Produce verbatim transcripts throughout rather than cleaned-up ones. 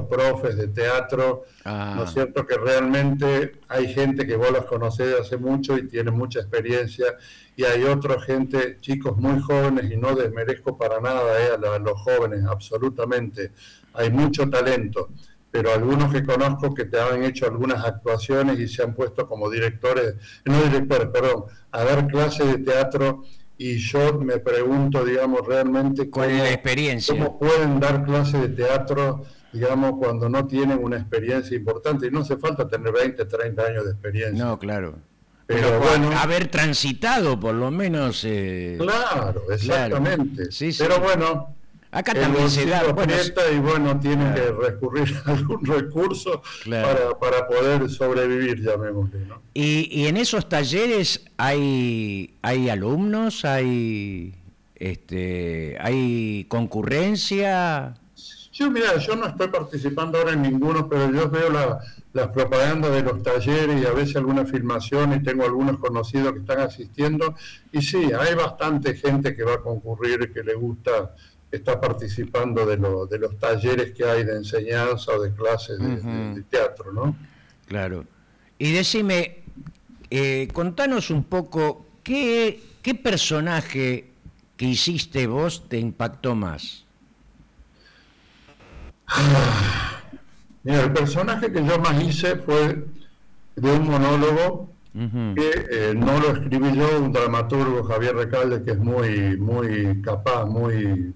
profes de teatro, Ah. ¿no es cierto? Que realmente hay gente que vos las conocés de hace mucho y tiene mucha experiencia, y hay otra gente, chicos muy jóvenes, y no desmerezco para nada eh, a, los, a los jóvenes, absolutamente. Hay mucho talento, pero algunos que conozco que te han hecho algunas actuaciones y se han puesto como directores, no directores, perdón, a dar clases de teatro, y yo me pregunto, digamos, realmente ¿Cuál cómo, es la experiencia? cómo pueden dar clases de teatro, digamos, cuando no tienen una experiencia importante, y no hace falta tener veinte, treinta años de experiencia. No, claro. Pero, Pero bueno, haber transitado por lo menos... Eh, claro, exactamente. Claro. Sí, sí. Pero bueno, acá el también se da... bolsillo Bueno, aprieta y bueno, tienen claro. que recurrir a algún recurso Claro. para, para poder sobrevivir, llamémosle, ¿no? Y, y en esos talleres hay, hay alumnos, hay, este, hay concurrencia... Yo, mira, yo no estoy participando ahora en ninguno, pero yo veo la, las propagandas de los talleres y a veces alguna filmación, y tengo algunos conocidos que están asistiendo, y sí, hay bastante gente que va a concurrir, que le gusta, está participando de, lo, de los talleres que hay de enseñanza o de clases de, uh-huh. de, de teatro, ¿no? Claro. Y decime, eh, contanos un poco, ¿qué, qué personaje que hiciste vos te impactó más? Mira, el personaje que yo más hice fue de un monólogo uh-huh. que eh, no lo escribí yo, un dramaturgo, Javier Recalde, que es muy, muy capaz, muy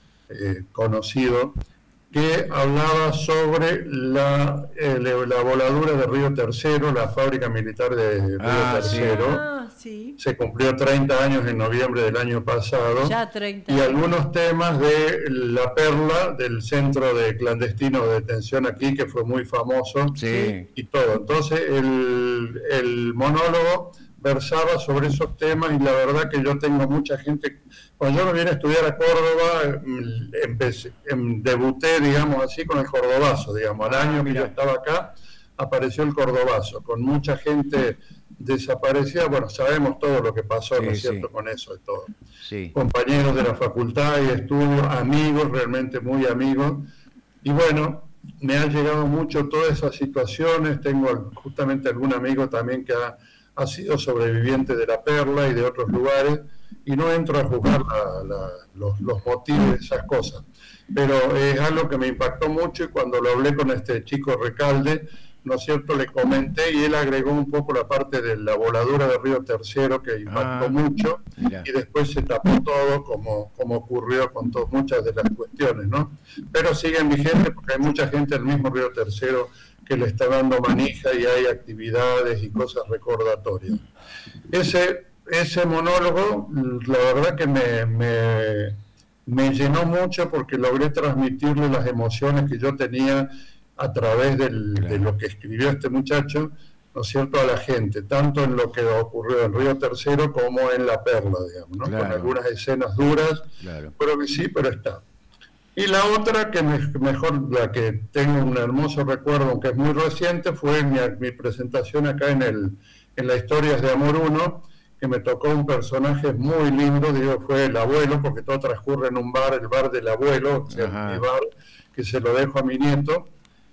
eh, conocido, que hablaba sobre la, eh, la voladura de Río Tercero, la fábrica militar de Río ah, Tercero. Ah, sí. Se cumplió treinta años en noviembre del año pasado. Ya treinta. Y algunos temas de La Perla, del centro de clandestino de detención aquí, que fue muy famoso. Sí. Y todo. Entonces, el, el monólogo versaba sobre esos temas, y la verdad que yo tengo mucha gente. Cuando yo me vine a estudiar a Córdoba, empecé, em, debuté, digamos así, con el Cordobazo, digamos. Al año que yo estaba acá, apareció el Cordobazo, con mucha gente desaparecida. Bueno, sabemos todo lo que pasó, sí, ¿no es cierto?, sí, con eso y todo. Sí. Compañeros de la facultad y de estudio, amigos, realmente muy amigos. Y bueno, me han llegado mucho todas esas situaciones. Tengo justamente algún amigo también que ha, ha sido sobreviviente de La Perla y de otros lugares, y no entro a juzgar la, la, los, los motivos de esas cosas. Pero es algo que me impactó mucho, y cuando lo hablé con este chico Recalde, ¿no es cierto?, le comenté, y él agregó un poco la parte de la voladura de Río Tercero, que impactó ah, mucho, mira. Y después se tapó todo, como, como ocurrió con to, muchas de las cuestiones, ¿no? Pero siguen vigentes, porque hay mucha gente del mismo Río Tercero que le está dando manija, y hay actividades y cosas recordatorias. Ese, ese monólogo, la verdad que me, me, me llenó mucho, porque logré transmitirle las emociones que yo tenía a través del, claro. de lo que escribió este muchacho, ¿no es cierto?, a la gente, tanto en lo que ocurrió en Río Tercero como en La Perla, digamos, ¿no? Claro. Con algunas escenas duras, claro. Pero que sí, pero está. Y la otra, que me, mejor, la que tengo un hermoso recuerdo, aunque es muy reciente, fue mi, mi presentación acá en, el, en la Historias de Amor uno, que me tocó un personaje muy lindo, digo, fue el abuelo, porque todo transcurre en un bar, el bar del abuelo, o sea, mi bar, que se lo dejo a mi nieto.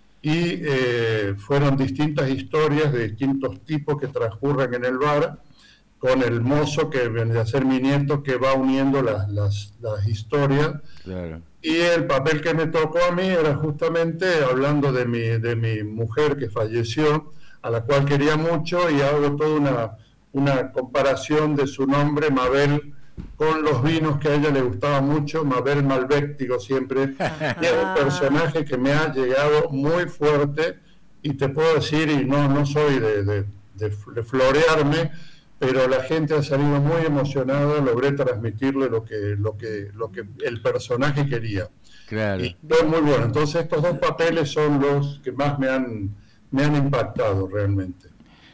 Y eh, fueron distintas historias de distintos tipos que transcurren en el bar, con el mozo, que viene a ser mi nieto, que va uniendo las, las, las historias. Claro. Y el papel que me tocó a mí era justamente hablando de mi, de mi mujer que falleció, a la cual quería mucho, y hago toda una, una comparación de su nombre, Mabel, con los vinos que a ella le gustaba mucho, Mabel Malbec, digo siempre, y es un personaje que me ha llegado muy fuerte, y te puedo decir, y no, no soy de, de, de, de florearme, pero la gente ha salido muy emocionada, logré transmitirle lo que, lo que, lo que el personaje quería. Claro. Y fue muy bueno. Entonces estos dos papeles son los que más me han, me han impactado realmente.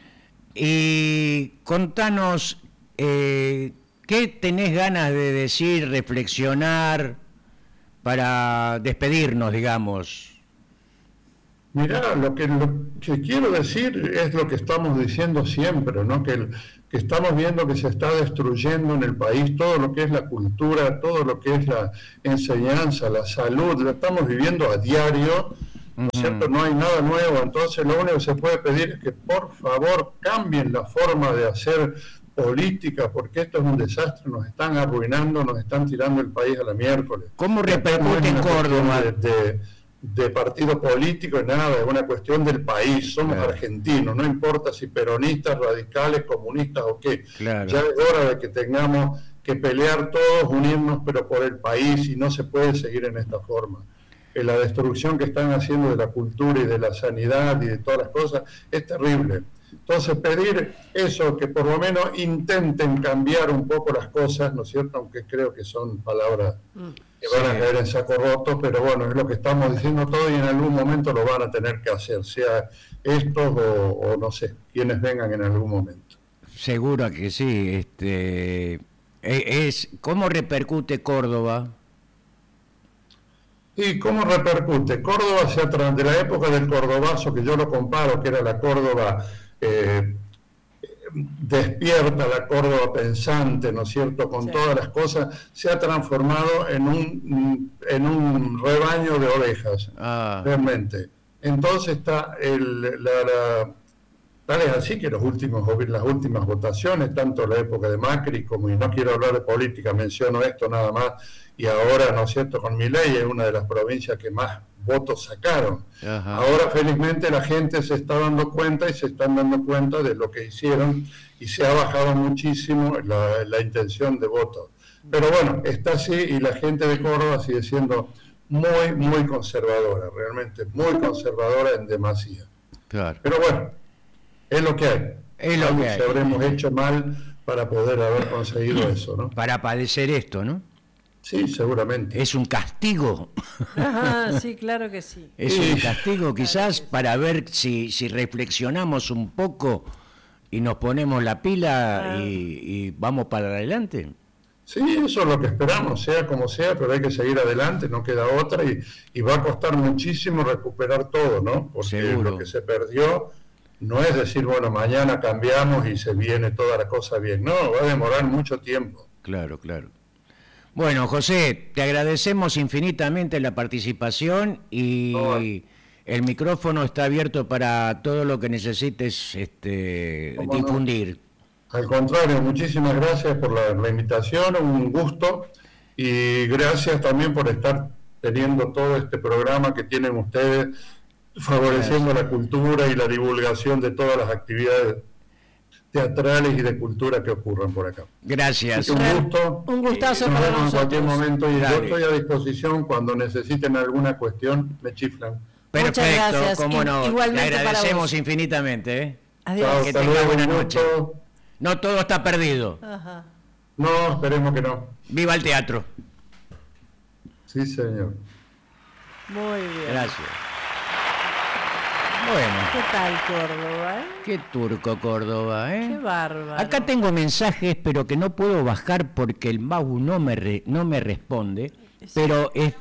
Y contanos, eh, ¿qué tenés ganas de decir, reflexionar para despedirnos, digamos? Mirá, lo que, lo que quiero decir es lo que estamos diciendo siempre, ¿no? Que, el, que estamos viendo que se está destruyendo en el país todo lo que es la cultura, todo lo que es la enseñanza, la salud, lo estamos viviendo a diario, ¿no es cierto? No hay nada nuevo, entonces lo único que se puede pedir es que por favor cambien la forma de hacer política, porque esto es un desastre, nos están arruinando, nos están tirando el país a la miércoles. ¿Cómo repercute en Córdoba? De, de, de partido político y nada, es una cuestión del país, somos claro. argentinos, no importa si peronistas, radicales, comunistas o qué, claro. ya es hora de que tengamos que pelear todos, unirnos, pero por el país, y no se puede seguir en esta forma. Eh, la destrucción que están haciendo de la cultura y de la sanidad y de todas las cosas es terrible. Entonces pedir eso, que por lo menos intenten cambiar un poco las cosas, ¿no es cierto? Aunque creo que son palabras que van a caer en saco roto, pero bueno, es lo que estamos diciendo todo y en algún momento lo van a tener que hacer, sea estos o, o no sé, quienes vengan en algún momento. Seguro que sí. Este, es ¿cómo repercute Córdoba? ¿Y cómo repercute? Córdoba, se tra- de la época del cordobazo, que yo lo comparo, que era la Córdoba eh, despierta, la Córdoba pensante, ¿no es cierto?, con sí. todas las cosas, se ha transformado en un, en un rebaño de ovejas, ah. realmente. Entonces está el, la, la, tal es así que los últimos, las últimas votaciones, tanto la época de Macri como, y no quiero hablar de política, menciono esto nada más, y ahora, ¿no es cierto?, con Milei es una de las provincias que más votos sacaron. Ajá. Ahora, felizmente, la gente se está dando cuenta y se están dando cuenta de lo que hicieron y se ha bajado muchísimo la, la intención de voto. Pero bueno, está así y la gente de Córdoba sigue siendo muy, muy conservadora, realmente muy conservadora en demasía. Claro. Pero bueno, es lo que hay. Es lo que hay. Se habremos hecho mal para poder haber conseguido eso, ¿no? Para padecer esto, ¿no? Sí, seguramente. Es un castigo. Ajá, sí, claro que sí. Es un castigo quizás claro para ver si, si reflexionamos un poco y nos ponemos la pila ah. y, y vamos para adelante. Sí, eso es lo que esperamos, sea como sea, pero hay que seguir adelante, no queda otra y, y va a costar muchísimo recuperar todo, ¿no? Porque seguro. Lo que se perdió no es decir, bueno, mañana cambiamos y se viene toda la cosa bien. No, va a demorar mucho tiempo. Claro, claro. Bueno, José, te agradecemos infinitamente la participación y oh. el micrófono está abierto para todo lo que necesites este, difundir. No? Al contrario, muchísimas gracias por la, la invitación, un gusto y gracias también por estar teniendo todo este programa que tienen ustedes, favoreciendo gracias. La cultura y la divulgación de todas las actividades teatrales y de cultura que ocurran por acá. Gracias. Un gusto. Un gustazo para nosotros. En cualquier momento y Dale. Yo estoy a disposición cuando necesiten alguna cuestión, me chiflan. Perfecto, Muchas gracias. Cómo no. Igualmente le agradecemos infinitamente. ¿eh? Adiós. Chao, que tenga buena noche. No todo está perdido. Ajá. No, esperemos que no. Viva el teatro. Sí, señor. Muy bien. Gracias. Bueno. ¿Qué tal Córdoba, eh? Qué turco Córdoba, ¿eh? Qué bárbaro. Acá tengo mensajes, pero que no puedo bajar porque el mouse no me re, no me responde, sí. Pero es...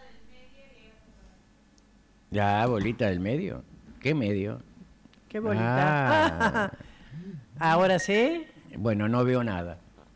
Ya, bolita del medio. ¿Qué medio? ¿Qué bolita? Ah. ¿Ahora sí? Bueno, no veo nada.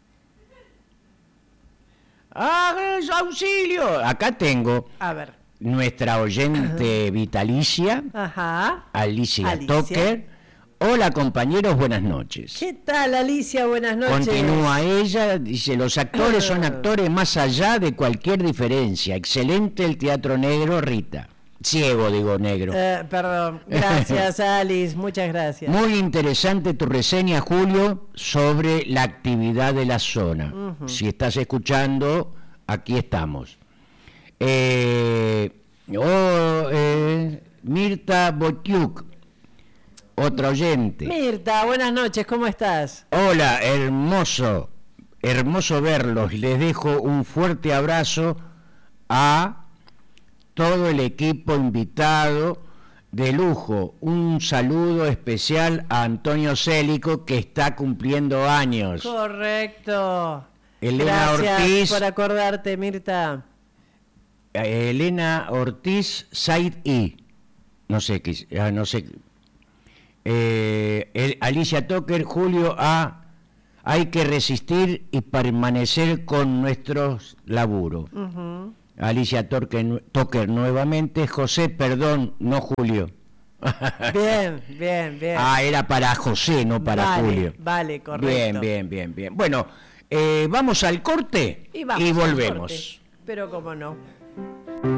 ¡Ah, auxilio! Acá tengo... A ver. Nuestra oyente vitalicia, Ajá. Alicia, Alicia Toker. Hola compañeros, buenas noches. ¿Qué tal Alicia? Buenas noches. Continúa ella, dice, los actores son actores más allá de cualquier diferencia. Excelente el teatro negro, Rita. Ciego, digo, negro. Uh, perdón, gracias Alice, muchas gracias. Muy interesante tu reseña, Julio, sobre la actividad de la zona. Uh-huh. Si estás escuchando, aquí estamos. Eh, oh, eh, Mirta Botiuk, otra oyente. Mirta, buenas noches, ¿cómo estás? Hola, hermoso, hermoso verlos. Les dejo un fuerte abrazo a todo el equipo invitado de lujo. Un saludo especial a Antonio Célico, que está cumpliendo años. Correcto. Elena Gracias Ortiz. por acordarte, Mirta. Elena Ortiz Said I, no sé qué, no sé, eh, el, Alicia Toker, Julio A, hay que resistir y permanecer con nuestros laburos. Uh-huh. Alicia Torque, Toker nuevamente. José, perdón, no Julio. Bien, bien, bien. Ah, era para José, no para vale, Julio. Vale, correcto. Bien, bien, bien, bien. Bueno, eh, vamos al corte y, y, vamos y al volvemos. corte, pero cómo no.